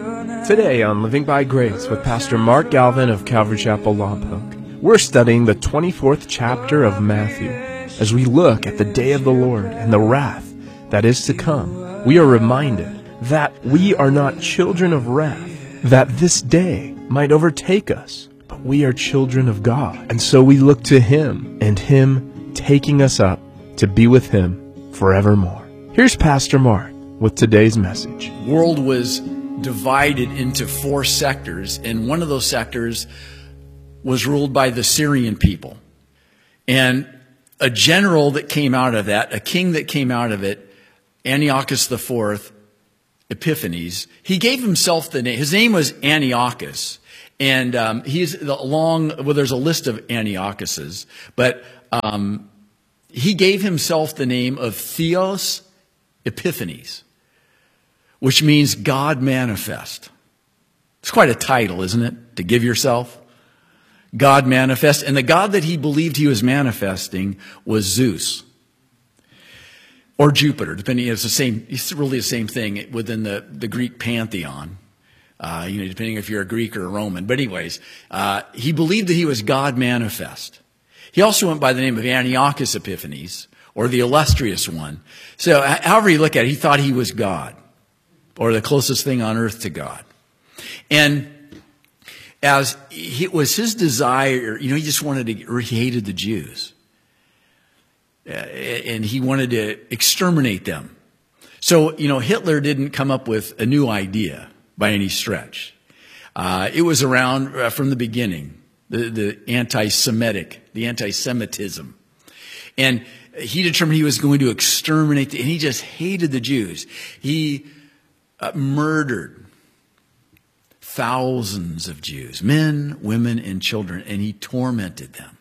Today on Living by Grace with Pastor Mark Galvin of Calvary Chapel, Lompoc, we're studying the 24th chapter of Matthew. As we look at the day of the Lord and the wrath that is to come, we are reminded that we are not children of wrath, that this day might overtake us, but we are children of God. And so we look to Him and Him taking us up to be with Him forevermore. Here's Pastor Mark with today's message. The world was divided into 4 sectors, and one of those sectors was ruled by the Syrian people. And a general that came out of that, a king that came out of it, Antiochus IV Epiphanes, he gave himself the name. His name was Antiochus. And there's a list of Antiochuses, but he gave himself the name of Theos Epiphanes, which means God manifest. It's quite a title, isn't it, to give yourself? God manifest. And the God that he believed he was manifesting was Zeus or Jupiter, depending. It's really the same thing within the Greek pantheon. Depending if you're a Greek or a Roman. But anyways, he believed that he was God manifest. He also went by the name of Antiochus Epiphanes, or the illustrious one. So however you look at it, he thought he was God, or the closest thing on earth to God. And as it was his desire, he just he hated the Jews. And he wanted to exterminate them. So, Hitler didn't come up with a new idea by any stretch. It was around from the beginning, the anti-Semitism. And he determined he was going to exterminate, and he just hated the Jews. He murdered thousands of Jews, men, women, and children, and he tormented them.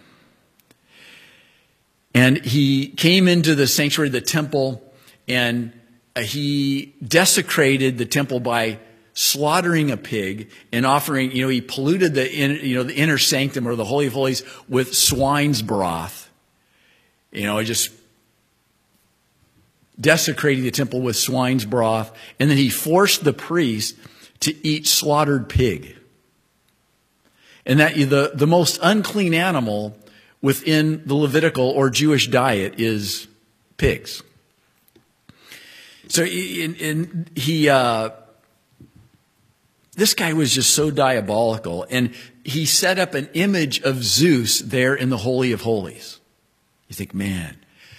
And he came into the sanctuary, the temple, and he desecrated the temple by slaughtering a pig and offering, he polluted the inner sanctum or the Holy of Holies with swine's broth. Just desecrating the temple with swine's broth. And then he forced the priest to eat slaughtered pig. And that the most unclean animal within the Levitical or Jewish diet is pigs. So this guy was just so diabolical, and he set up an image of Zeus there in the Holy of Holies. You think, man,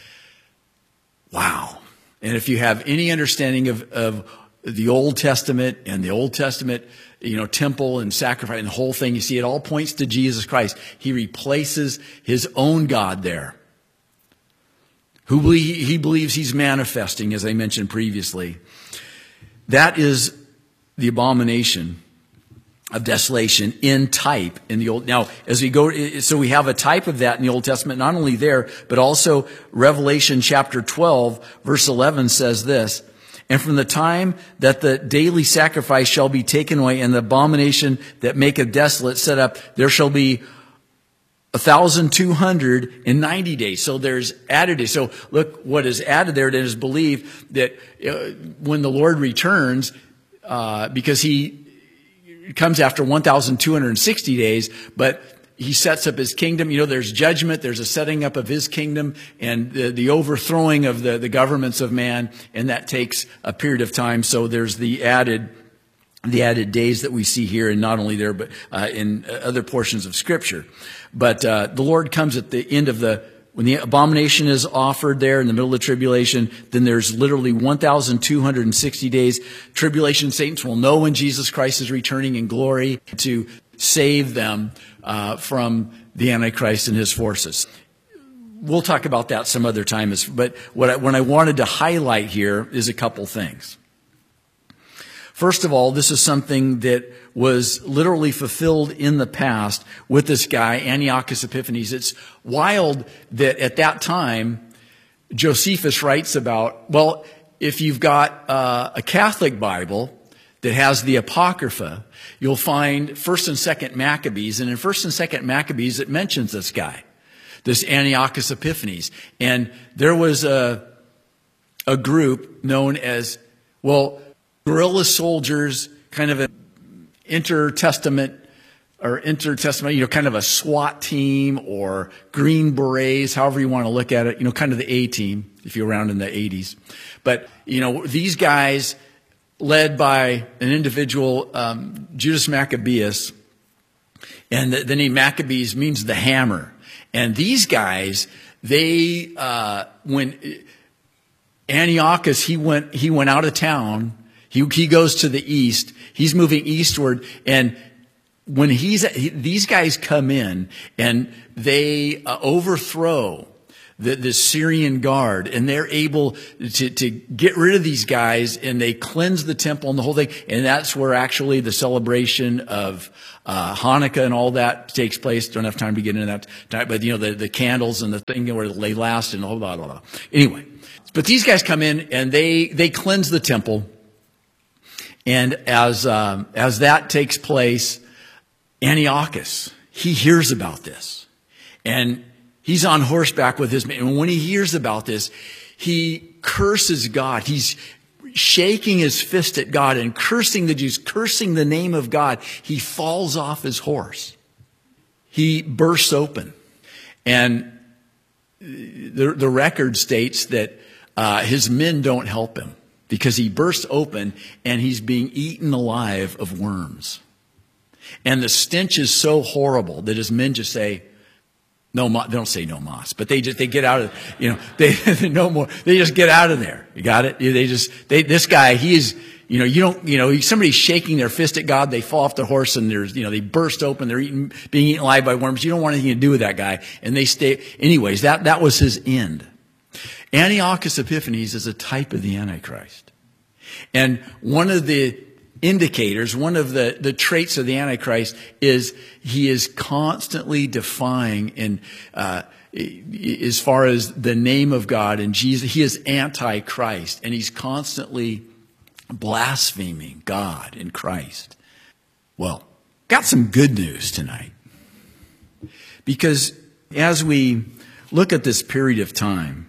wow. And if you have any understanding of the Old Testament and the Old Testament, temple and sacrifice and the whole thing, you see it all points to Jesus Christ. He replaces his own God there, who he believes he's manifesting, as I mentioned previously. That is the abomination of desolation in type in the Old. Now, as we go, so we have a type of that in the Old Testament, not only there, but also Revelation chapter 12, verse 11 says this: "And from the time that the daily sacrifice shall be taken away, and the abomination that maketh desolate set up, there shall be 1,290 days." So there's added days. So look what is added there. It is believed that when the Lord returns, because he comes after 1,260 days, but he sets up his kingdom. There's judgment, there's a setting up of his kingdom, and the overthrowing of the governments of man, and that takes a period of time. So there's the added days that we see here, and not only there, but in other portions of Scripture. But the Lord comes at the end of when the abomination is offered there in the middle of the tribulation, then there's literally 1,260 days. Tribulation saints will know when Jesus Christ is returning in glory to save them from the Antichrist and his forces. We'll talk about that some other time. But what I wanted to highlight here is a couple things. First of all, this is something that was literally fulfilled in the past with this guy, Antiochus Epiphanes. It's wild that at that time, Josephus writes about, if you've got a Catholic Bible that has the Apocrypha, you'll find 1st and 2nd Maccabees. And in 1st and 2nd Maccabees, it mentions this guy, this Antiochus Epiphanes. And there was a group known as, guerrilla soldiers kind of an intertestament, kind of a SWAT team or Green Berets, however you want to look at it, kind of the A team, if you're around in the 80s. But, these guys led by an individual, Judas Maccabeus, and the name Maccabees means the hammer. And these guys, when Antiochus, he went out of town. He goes to the east. He's moving eastward, and when these guys come in and they overthrow the Syrian guard, and they're able to get rid of these guys, and they cleanse the temple and the whole thing. And that's where actually the celebration of Hanukkah and all that takes place. Don't have time to get into that tonight, but the candles and the thing where they last and blah, blah, blah. Anyway, but these guys come in and they cleanse the temple. And as that takes place, Antiochus, he hears about this, and he's on horseback with his men. And when he hears about this, he curses God. He's shaking his fist at God and cursing the Jews, cursing the name of God. He falls off his horse. He bursts open. And the record states that his men don't help him because he bursts open and he's being eaten alive of worms. And the stench is so horrible that his men just say, no, they don't say no mas, but they get out of, no more. They just get out of there. You got it? This guy, somebody's shaking their fist at God. They fall off the horse and they burst open. They're being eaten alive by worms. You don't want anything to do with that guy. And they stay. Anyways, that was his end. Antiochus Epiphanes is a type of the Antichrist. And one of the indicators, one of the traits of the Antichrist is he is constantly defying and as far as the name of God and Jesus, he is anti-Christ, and he's constantly blaspheming God and Christ. Well, got some good news tonight, because as we look at this period of time,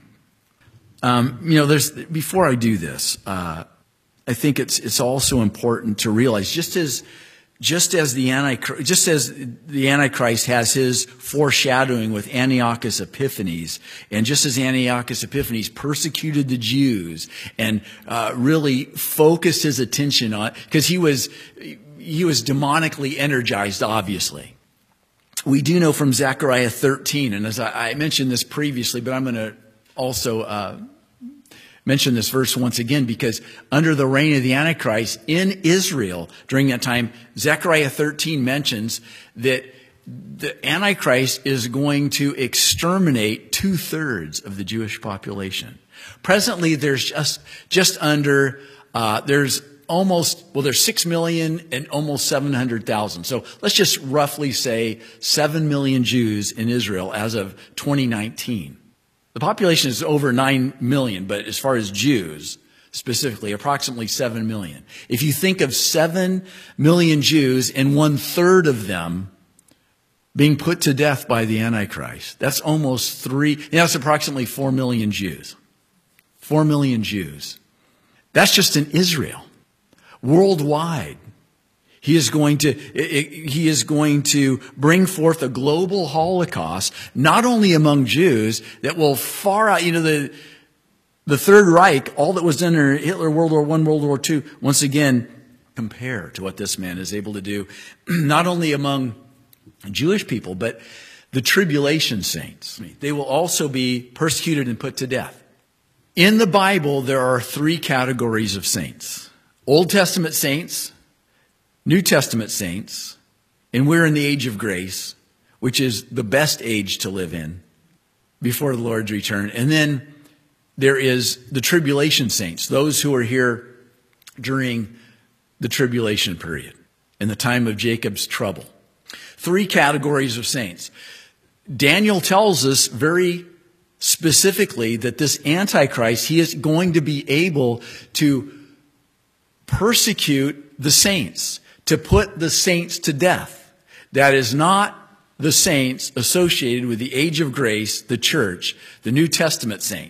before I do this, I think it's also important to realize just as the Antichrist has his foreshadowing with Antiochus Epiphanes, and just as Antiochus Epiphanes persecuted the Jews and really focused his attention on, because he was demonically energized, obviously. We do know from Zechariah 13, and as I mentioned this previously, but I'm going to also mention this verse once again, because under the reign of the Antichrist in Israel during that time, Zechariah 13 mentions that the Antichrist is going to exterminate 2/3 of the Jewish population. Presently, there's just under, there's 6 million and almost 700,000. So let's just roughly say 7 million Jews in Israel as of 2019. The population is over 9 million, but as far as Jews, specifically, approximately 7 million. If you think of 7 million Jews and 1/3 of them being put to death by the Antichrist, that's that's approximately 4 million Jews. 4 million Jews. That's just in Israel. Worldwide, he is going to bring forth a global Holocaust, not only among Jews, that will far out, the Third Reich, all that was done under Hitler, World War I, World War II, once again, compare to what this man is able to do, not only among Jewish people, but the tribulation saints. They will also be persecuted and put to death. In the Bible, there are 3 categories of saints: Old Testament saints, New Testament saints, and we're in the age of grace, which is the best age to live in before the Lord's return. And then there is the tribulation saints, those who are here during the tribulation period, in the time of Jacob's trouble. 3 categories of saints. Daniel tells us very specifically that this Antichrist, he is going to be able to persecute the saints, to put the saints to death. That is not the saints associated with the age of grace, the church, the New Testament saint.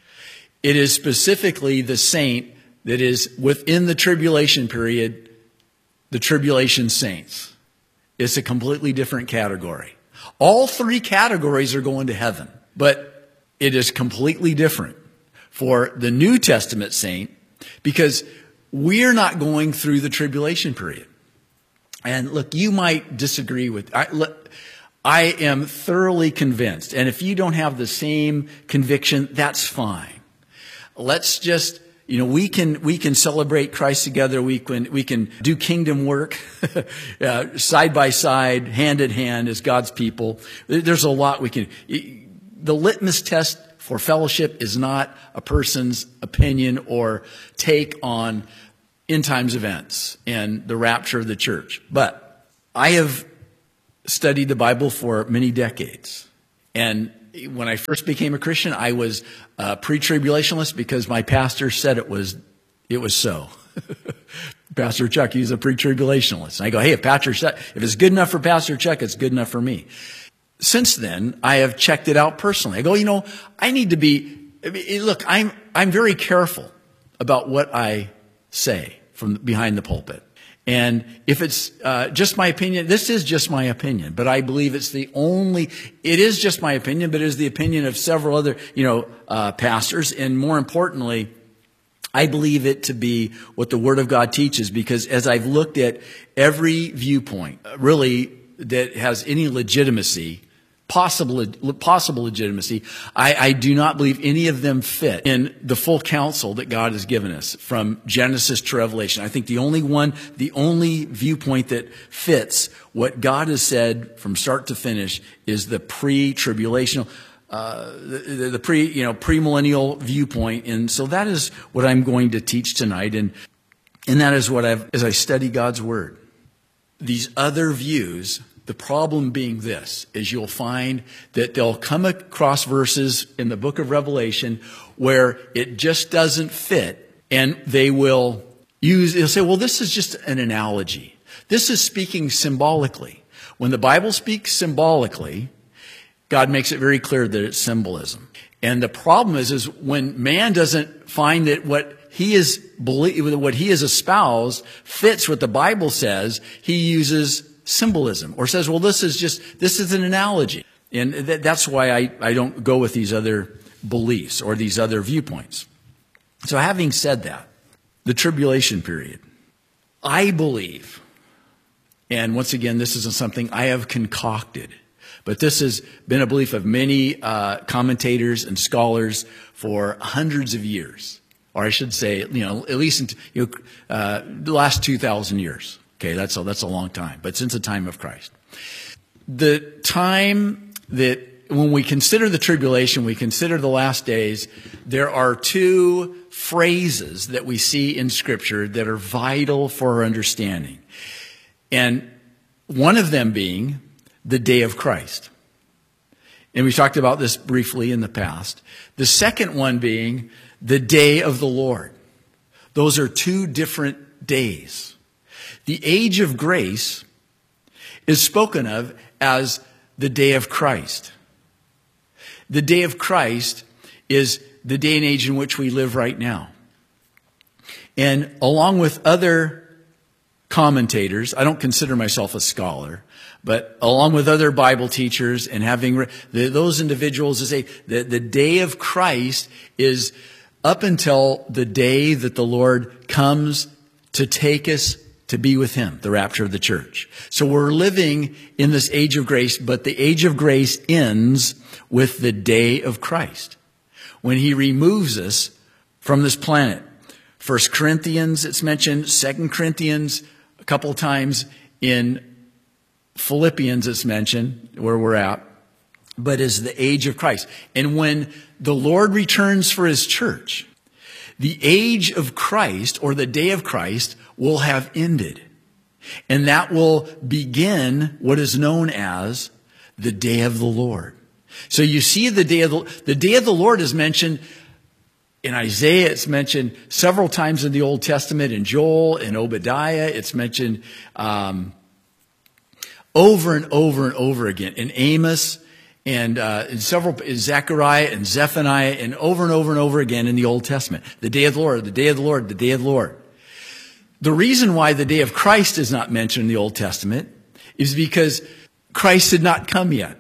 It is specifically the saint that is within the tribulation period the tribulation saints. It's a completely different category. All three categories are going to heaven, but it is completely different for the New Testament saint because we're not going through the tribulation period. And look, you might disagree with, I am thoroughly convinced. And if you don't have the same conviction, that's fine. Let's just, we can celebrate Christ together. We can do kingdom work side by side, hand in hand as God's people. There's a lot we can. The litmus test for fellowship is not a person's opinion or take on end times events and the rapture of the church. But I have studied the Bible for many decades. And when I first became a Christian, I was a pre-tribulationist because my pastor said it was so. Pastor Chuck, he's a pre-tribulationist. And I go, hey, if it's good enough for Pastor Chuck, it's good enough for me. Since then, I have checked it out personally. I go, I need to be, look, I'm very careful about what I say from behind the pulpit. And if it's just my opinion, this is just my opinion, but I believe it is just my opinion, but it is the opinion of several other, pastors. And more importantly, I believe it to be what the Word of God teaches, because as I've looked at every viewpoint, really, that has any legitimacy, possible legitimacy, I do not believe any of them fit in the full counsel that God has given us from Genesis to Revelation. I think the only viewpoint that fits what God has said from start to finish is the pre-tribulational, the premillennial viewpoint. And so that is what I'm going to teach tonight. And that is what as I study God's Word. These other views, the problem being this, is you'll find that they'll come across verses in the book of Revelation where it just doesn't fit, and they'll say, well, this is just an analogy. This is speaking symbolically. When the Bible speaks symbolically, God makes it very clear that it's symbolism. And the problem is when man doesn't find that what he has espoused fits what the Bible says, he uses symbolism or says, well, this is an analogy. And that's why I don't go with these other beliefs or these other viewpoints. So having said that, the tribulation period, I believe, and once again, this isn't something I have concocted, but this has been a belief of many commentators and scholars for hundreds of years. Or I should say, at least the last 2,000 years. Okay, that's a long time, but since the time of Christ. The time that when we consider the tribulation, we consider the last days, there are two phrases that we see in Scripture that are vital for our understanding. And one of them being the day of Christ. And we talked about this briefly in the past. The second one being the day of the Lord. Those are two different days. The age of grace is spoken of as the day of Christ. The day of Christ is the day and age in which we live right now. And along with other commentators, I don't consider myself a scholar, but along with other Bible teachers and having those individuals who say that the day of Christ is up until the day that the Lord comes to take us to be with Him, the rapture of the church. So we're living in this age of grace, but the age of grace ends with the day of Christ, when He removes us from this planet. 1 Corinthians, it's mentioned, 2 Corinthians, a couple of times in Philippians, it's mentioned, where we're at, but is the age of Christ. And when the Lord returns for His church, the age of Christ, or the day of Christ, will have ended. And that will begin what is known as the day of the Lord. So you see the day of the Lord is mentioned in Isaiah. It's mentioned several times in the Old Testament, in Joel, in Obadiah. It's mentioned over and over and over again in Amos, and in Zechariah and Zephaniah, and over and over again in the Old Testament. The day of the Lord, the day of the Lord, the day of the Lord. The reason why the day of Christ is not mentioned in the Old Testament is because Christ had not come yet.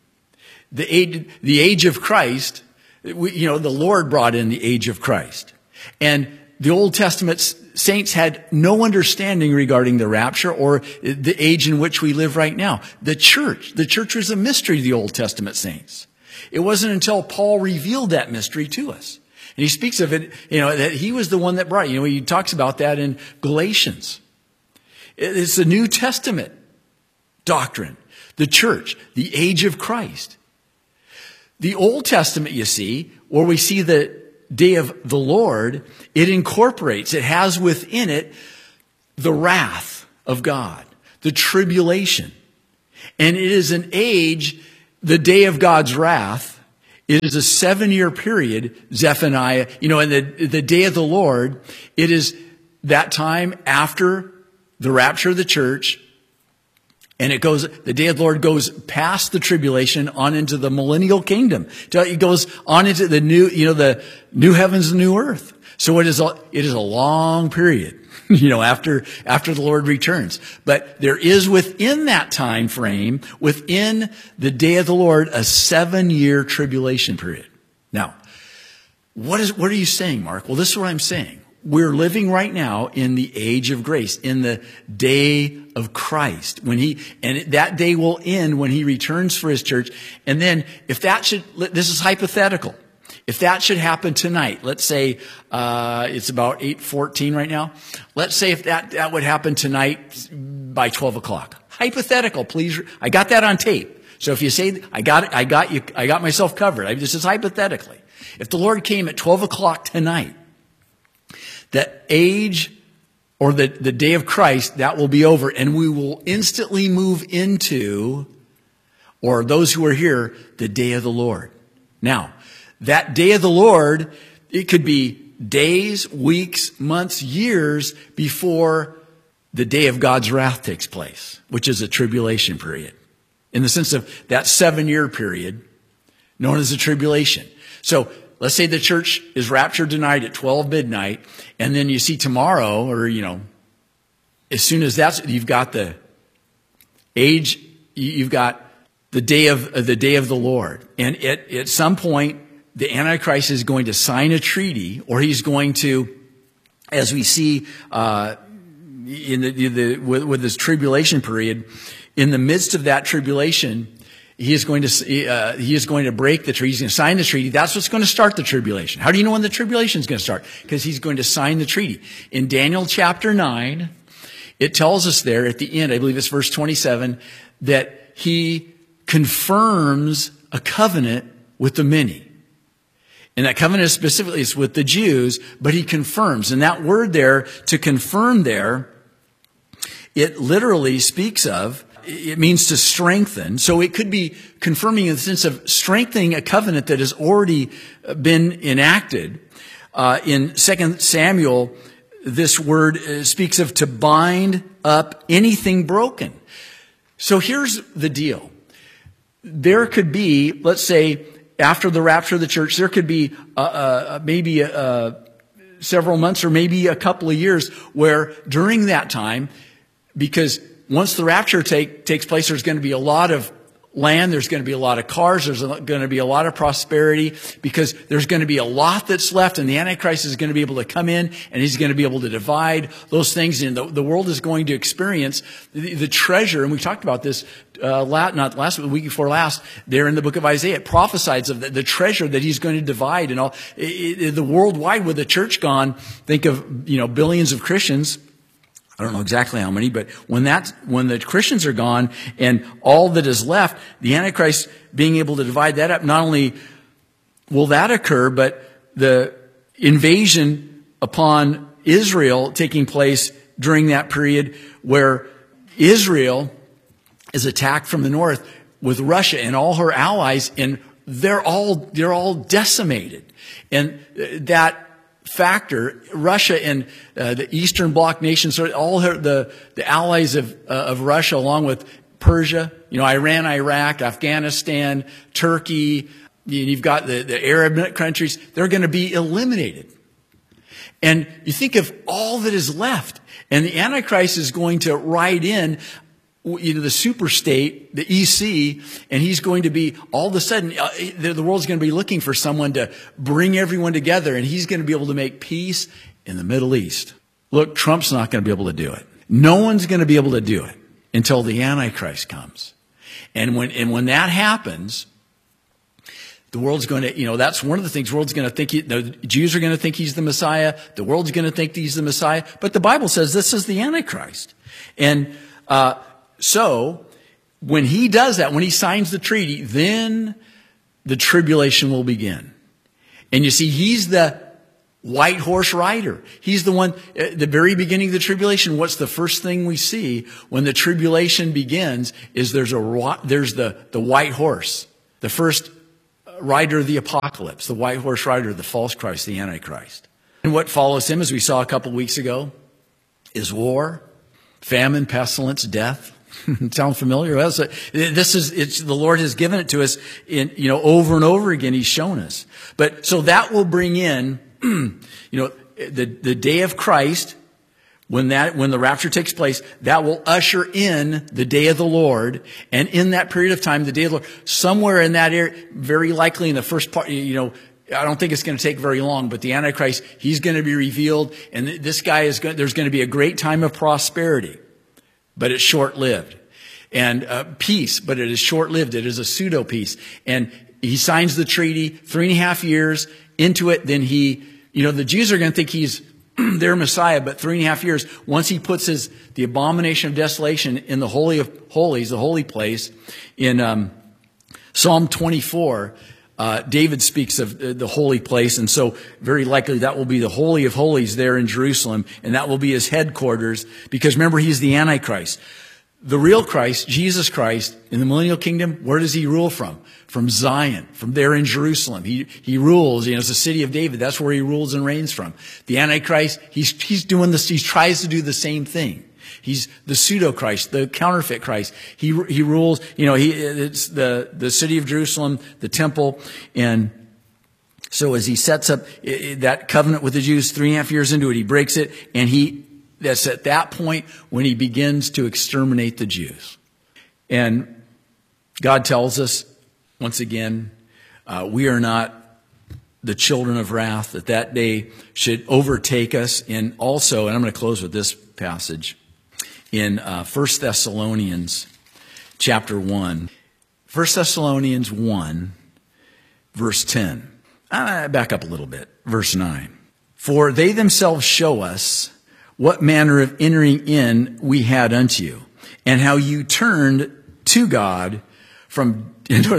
The age of Christ, the Lord brought in the age of Christ. And the Old Testament saints had no understanding regarding the rapture or the age in which we live right now. The church was a mystery to the Old Testament saints. It wasn't until Paul revealed that mystery to us. And he speaks of it, that he was the one that brought it. He talks about that in Galatians. It's the New Testament doctrine. The church, the age of Christ. The Old Testament, you see, where we see the day of the Lord, it has within it the wrath of God, the tribulation. And it is an age, the day of God's wrath. It is a 7-year period, Zephaniah, and the day of the Lord, it is that time after the rapture of the church. And the day of the Lord goes past the tribulation on into the millennial kingdom. It goes on into the the new heavens and new earth. So it is a long period, after the Lord returns. But there is within that time frame, within the day of the Lord, a 7-year tribulation period. Now, what are you saying, Mark? Well, this is what I'm saying. We're living right now in the age of grace, in the day of Christ, and that day will end when he returns for his church. And then this is hypothetical. If that should happen tonight, let's say, it's about 8:14 right now. Let's say if that would happen tonight by 12 o'clock. Hypothetical, please. I got that on tape. So if you say, I got myself covered. This is hypothetically. If the Lord came at 12 o'clock tonight, the age or the day of Christ, that will be over, and we will instantly move into, or those who are here, the day of the Lord. Now, that day of the Lord, it could be days, weeks, months, years before the day of God's wrath takes place, which is a tribulation period, in the sense of that 7-year period known as the tribulation. So let's say the church is raptured tonight at 12 midnight, and then you see tomorrow, or, as soon as you've got the age, you've got the day of the Lord. And at some point, the Antichrist is going to sign a treaty, or he's going to, as we see, with this tribulation period, in the midst of that tribulation, he is going to break the treaty. He's going to sign the treaty. That's what's going to start the tribulation. How do you know when the tribulation is going to start? Because he's going to sign the treaty. In Daniel chapter 9, it tells us there at the end, I believe it's verse 27, that he confirms a covenant with the many. And that covenant specifically is with the Jews, but he confirms. And that word there, to confirm there, it literally speaks of, it means to strengthen. So it could be confirming in the sense of strengthening a covenant that has already been enacted. In 2 Samuel, this word speaks of to bind up anything broken. So here's the deal. There could be, let's say, after the rapture of the church, there could be maybe several months or maybe a couple of years where during that time, because once the rapture takes place, there's going to be a lot of land, there's going to be a lot of cars, there's going to be a lot of prosperity, because there's going to be a lot that's left, and the Antichrist is going to be able to come in, and he's going to be able to divide those things, and the world is going to experience the treasure. And we talked about this not last week, the week before last, there in the book of Isaiah. It prophesies of the treasure that he's going to divide, and all the worldwide, with the church gone. Think of billions of Christians. I don't know exactly how many, but when the Christians are gone and all that is left, the Antichrist being able to divide that up, not only will that occur, but the invasion upon Israel taking place during that period where Israel is attacked from the north with Russia and all her allies, and they're all decimated. And that factor, Russia and the Eastern Bloc nations, all the allies of Russia, along with Persia, Iran, Iraq, Afghanistan, Turkey, you've got the Arab countries, they're going to be eliminated. And you think of all that is left. And the Antichrist is going to ride in, the superstate, the EC, and he's going to be, all of a sudden, the world's going to be looking for someone to bring everyone together, and he's going to be able to make peace in the Middle East. Look, Trump's not going to be able to do it. No one's going to be able to do it until the Antichrist comes. And when that happens, the world's going to, that's one of the things. The world's going to think, the Jews are going to think he's the Messiah. The world's going to think he's the Messiah. But the Bible says this is the Antichrist. And so when he does that, when he signs the treaty, then the tribulation will begin. And you see, he's the white horse rider. He's the one at the very beginning of the tribulation. What's the first thing we see when the tribulation begins is there's the white horse, the first rider of the apocalypse, the white horse rider, the false Christ, the Antichrist. And what follows him, as we saw a couple weeks ago, is war, famine, pestilence, death. Sound familiar? The Lord has given it to us over and over again. He's shown us. But so that will bring in, the day of Christ, when the rapture takes place, that will usher in the day of the Lord. And in that period of time, the day of the Lord, somewhere in that area, very likely in the first part, I don't think it's going to take very long, but the Antichrist, he's going to be revealed. And this guy there's going to be a great time of prosperity, but it's short-lived. And peace, but it is short-lived. It is a pseudo-peace. And he signs the treaty, 3.5 years into it. Then the Jews are going to think he's their Messiah, but 3.5 years, once he puts the abomination of desolation in the Holy of Holies, the holy place, in Psalm 24, David speaks of the holy place, and so very likely that will be the Holy of Holies there in Jerusalem, and that will be his headquarters, because remember, he's the Antichrist. The real Christ, Jesus Christ, in the millennial kingdom, where does he rule from? From Zion, from there in Jerusalem. He rules, it's the city of David. That's where he rules and reigns from. The Antichrist, he's doing this, he tries to do the same thing. He's the pseudo-Christ, the counterfeit Christ. He rules, it's the city of Jerusalem, the temple, and so as he sets up that covenant with the Jews, 3.5 years into it, he breaks it, and that's at that point when he begins to exterminate the Jews. And God tells us, once again, we are not the children of wrath, that day should overtake us. And also, and I'm going to close with this passage, in 1 Thessalonians chapter 1. 1 Thessalonians 1, verse 10. Back up a little bit. Verse 9. For they themselves show us what manner of entering in we had unto you, and how you turned to God from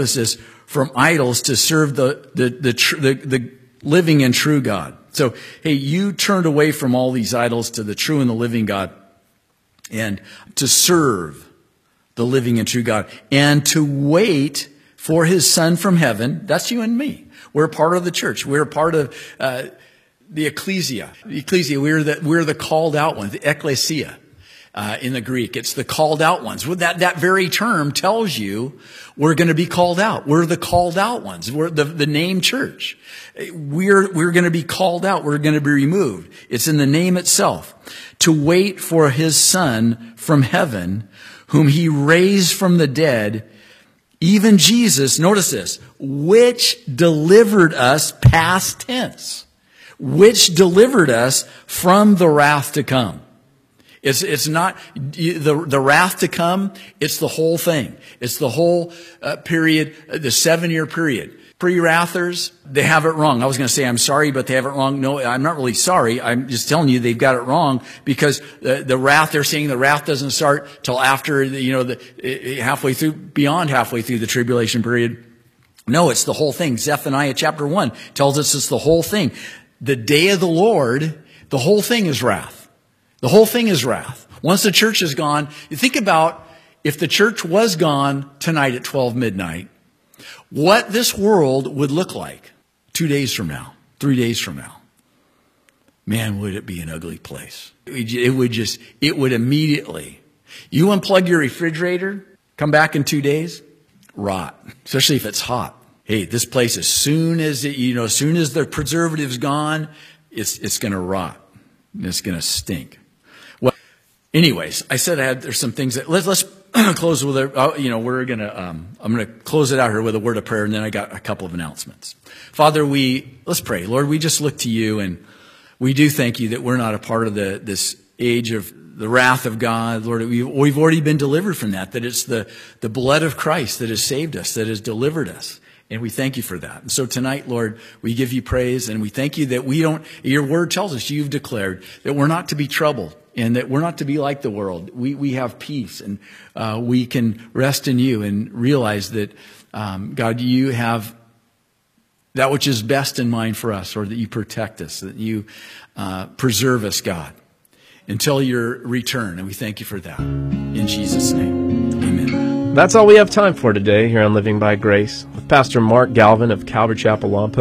idols to serve the living and true God. So, hey, you turned away from all these idols to the true and the living God, and to serve the living and true God, and to wait for his Son from heaven. That's you and me. We're part of the church. We're part of the ecclesia. The ecclesia, we're the called out ones, the ecclesia in the Greek. It's the called out ones. Well, that very term tells you we're going to be called out. We're the called out ones. We're the name church. We're going to be called out. We're going to be removed. It's in the name itself. To wait for his Son from heaven, whom he raised from the dead, even Jesus, notice this, which delivered us, past tense, which delivered us from the wrath to come. It's not the wrath to come. It's the whole thing. It's the whole period, the 7-year period. Pre-wrathers, they have it wrong. I was going to say I'm sorry, but they have it wrong. No, I'm not really sorry. I'm just telling you they've got it wrong, because the wrath, they're saying the wrath doesn't start till after halfway through, beyond halfway through the tribulation period. No, it's the whole thing. Zephaniah chapter 1 tells us it's the whole thing. The day of the Lord, the whole thing is wrath. The whole thing is wrath. Once the church is gone, you think about if the church was gone tonight at 12 midnight, what this world would look like 2 days from now, 3 days from now. Man, would it be an ugly place. It would immediately. You unplug your refrigerator, come back in 2 days, rot, especially if it's hot. Hey, this place, as soon as the preservative's gone, it's going to rot. And it's going to stink. Well, anyways, I said there's some things that let's close with we're going to I'm going to close it out here with a word of prayer, and then I got a couple of announcements. Father, let's pray. Lord, we just look to you, and we do thank you that we're not a part of this age of the wrath of God. Lord, we've already been delivered from that it's the blood of Christ that has saved us, that has delivered us. And we thank you for that. And so tonight, Lord, we give you praise, and we thank you that your word tells us, you've declared that we're not to be troubled, and that we're not to be like the world. We have peace, and we can rest in you and realize that, God, you have that which is best in mind for us, or that you protect us, that you preserve us, God, until your return. And we thank you for that. In Jesus' name, amen. That's all we have time for today here on Living by Grace with Pastor Mark Galvin of Calvary Chapel Lompoc.